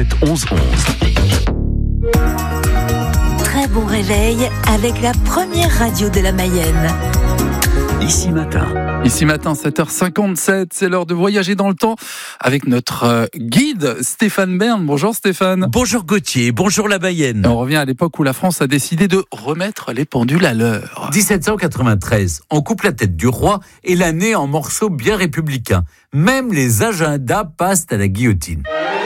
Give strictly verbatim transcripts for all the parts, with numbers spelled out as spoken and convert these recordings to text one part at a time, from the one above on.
sept onze onze. Très bon réveil avec la première radio de la Mayenne. Ici Matin. Ici Matin, sept heures cinquante-sept, c'est l'heure de voyager dans le temps avec notre euh, guide Stéphane Bern. Bonjour Stéphane. Bonjour Gauthier, bonjour la Mayenne. On revient à l'époque où la France a décidé de remettre les pendules à l'heure. dix-sept cent quatre-vingt-treize, on coupe la tête du roi et l'année en morceaux bien républicains. Même les agendas passent à la guillotine.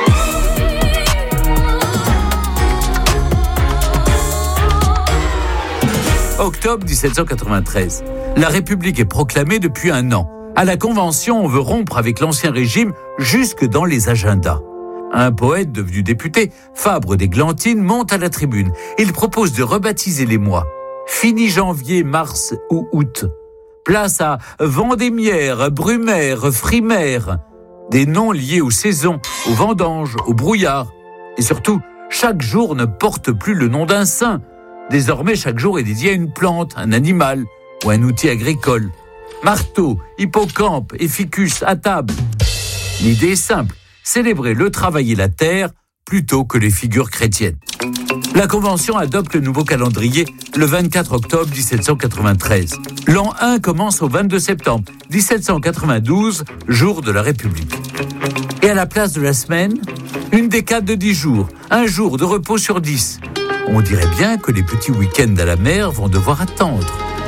Octobre dix-sept cent quatre-vingt-treize. La République est proclamée depuis un an. À la Convention, on veut rompre avec l'Ancien Régime jusque dans les agendas. Un poète devenu député, Fabre d'Églantine, monte à la tribune. Il propose de rebaptiser les mois. Fini janvier, mars ou août. Place à Vendémiaire, Brumaire, Frimaire. Des noms liés aux saisons, aux vendanges, au brouillard. Et surtout, chaque jour ne porte plus le nom d'un saint. Désormais, chaque jour est dédié à une plante, un animal ou un outil agricole. Marteau, hippocampe, efficus, à table. L'idée est simple, célébrer le travail et la terre plutôt que les figures chrétiennes. La Convention adopte le nouveau calendrier le vingt-quatre octobre dix-sept cent quatre-vingt-treize. L'an un commence au vingt-deux septembre dix-sept cent quatre-vingt-douze, jour de la République. Et à la place de la semaine, une décade de dix jours, un jour de repos sur dix. On dirait bien que les petits week-ends à la mer vont devoir attendre.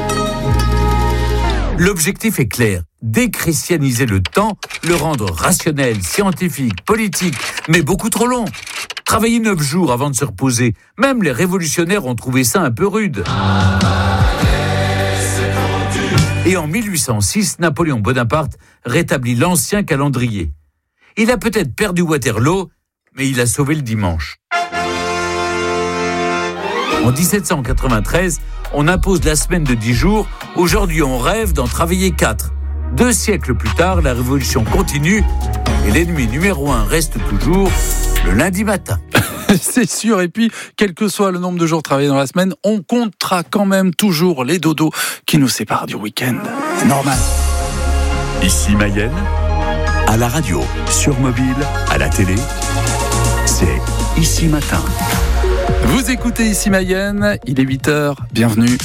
L'objectif est clair, déchristianiser le temps, le rendre rationnel, scientifique, politique, mais beaucoup trop long. Travailler neuf jours avant de se reposer, même les révolutionnaires ont trouvé ça un peu rude. Et en mille huit cent six, Napoléon Bonaparte rétablit l'ancien calendrier. Il a peut-être perdu Waterloo, mais il a sauvé le dimanche. En dix-sept cent quatre-vingt-treize, on impose la semaine de dix jours. Aujourd'hui, on rêve d'en travailler quatre. Deux siècles plus tard, la révolution continue et l'ennemi numéro un reste toujours le lundi matin. C'est sûr, et puis, quel que soit le nombre de jours travaillés dans la semaine, on comptera quand même toujours les dodos qui nous séparent du week-end. C'est normal. Ici Mayenne, à la radio, sur mobile, à la télé, c'est Ici Matin. Vous écoutez Ici Mayenne, il est huit heures, bienvenue.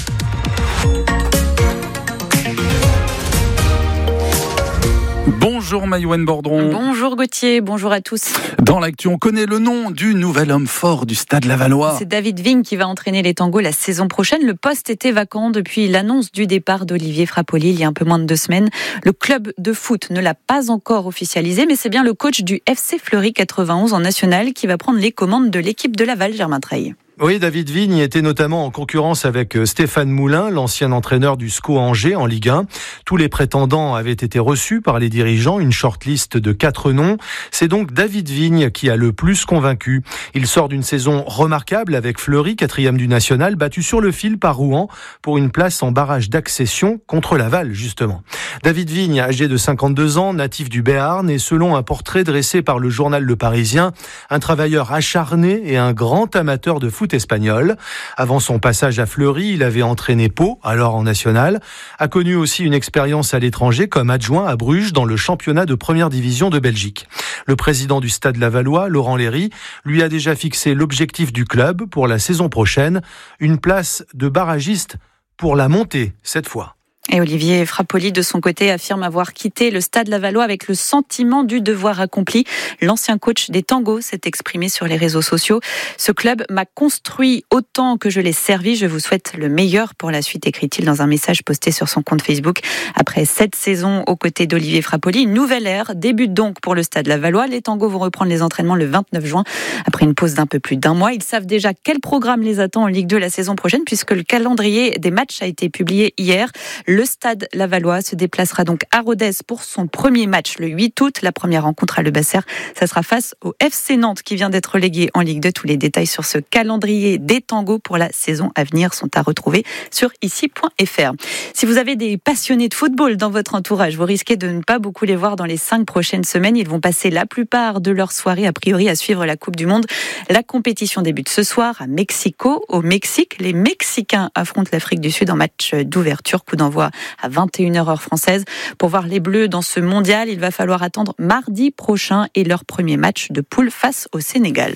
Bonjour Maïwenn Bordron. Bonjour Gauthier, bonjour à tous. Dans l'actu, on connaît le nom du nouvel homme fort du Stade Lavallois. C'est David Vigne qui va entraîner les tangos la saison prochaine. Le poste était vacant depuis l'annonce du départ d'Olivier Frappoli il y a un peu moins de deux semaines. Le club de foot ne l'a pas encore officialisé, mais c'est bien le coach du F C Fleury quatre-vingt-onze en national qui va prendre les commandes de l'équipe de Laval, Germain Treille. Oui, David Vigne était notamment en concurrence avec Stéphane Moulin, l'ancien entraîneur du S C O Angers en Ligue un. Tous les prétendants avaient été reçus par les dirigeants, une shortlist de quatre noms. C'est donc David Vigne qui a le plus convaincu. Il sort d'une saison remarquable avec Fleury, quatrième du national, battu sur le fil par Rouen pour une place en barrage d'accession contre Laval, justement. David Vigne, âgé de cinquante-deux ans, natif du Béarn, et selon un portrait dressé par le journal Le Parisien, un travailleur acharné et un grand amateur de foot espagnol. Avant son passage à Fleury, il avait entraîné Pau, alors en national, a connu aussi une expérience à l'étranger comme adjoint à Bruges dans le championnat de première division de Belgique. Le président du Stade Lavallois, Laurent Léry, lui a déjà fixé l'objectif du club pour la saison prochaine, une place de barragiste pour la montée cette fois. Et Olivier Frappoli, de son côté, affirme avoir quitté le Stade Lavallois avec le sentiment du devoir accompli. L'ancien coach des tangos s'est exprimé sur les réseaux sociaux. Ce club m'a construit autant que je l'ai servi. Je vous souhaite le meilleur pour la suite, écrit-il dans un message posté sur son compte Facebook. Après sept saisons aux côtés d'Olivier Frappoli, une nouvelle ère débute donc pour le Stade Lavallois. Les tangos vont reprendre les entraînements le vingt-neuf juin, après une pause d'un peu plus d'un mois. Ils savent déjà quel programme les attend en Ligue deux la saison prochaine, puisque le calendrier des matchs a été publié hier. Le Stade Lavallois se déplacera donc à Rodez pour son premier match le huit août. La première rencontre à Le Basser, ça sera face au F C Nantes qui vient d'être relégué en Ligue deux. Tous les détails sur ce calendrier des tangos pour la saison à venir sont à retrouver sur ici point f r. Si vous avez des passionnés de football dans votre entourage, vous risquez de ne pas beaucoup les voir dans les cinq prochaines semaines. Ils vont passer la plupart de leur soirée a priori à suivre la Coupe du Monde. La compétition débute ce soir à Mexico, au Mexique. Les Mexicains affrontent l'Afrique du Sud en match d'ouverture, coup d'envoi à vingt et une heures heure française. Pour voir les Bleus dans ce mondial, il va falloir attendre mardi prochain et leur premier match de poule face au Sénégal.